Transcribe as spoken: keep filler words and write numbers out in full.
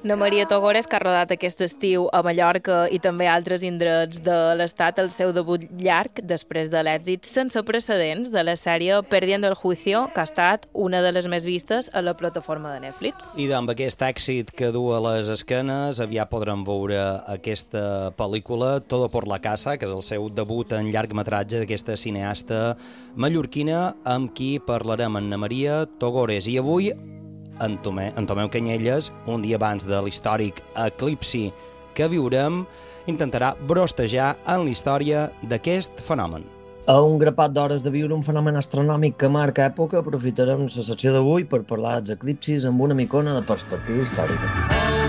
Na Maria Togores, que ha rodat aquest estiu a Mallorca i també a altres indrets de l'Estat, el seu debut llarg després de l'èxit sense precedents de la sèrie Perdiendo el Juicio, que ha estat una de les més vistes a la plataforma de Netflix. I amb aquest èxit que du a les esquenes, aviat podrem veure aquesta pel·lícula Todo por la casa, que és el seu debut en llargmetratge d'aquesta cineasta mallorquina, amb qui parlarem en na Maria Togores. I avui en, Tomé, en Tomeu Canyelles, un dia abans de l'històric eclipsi que viurem, intentarà brostejar en la història d'aquest fenomen. A un grapat d'hores de viure un fenomen astronòmic que marca època, aprofitarem la secció d'avui per parlar dels eclipsis amb una micona de perspectiva històrica.